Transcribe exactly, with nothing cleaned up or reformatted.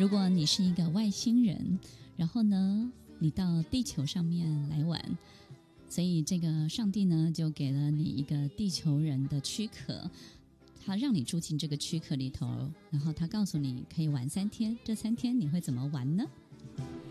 如果你是一个外星人，然后呢你到地球上面来玩，所以这个上帝呢就给了你一个地球人的躯壳，他让你住进这个躯壳里头，然后他告诉你可以玩三天，这三天你会怎么玩呢？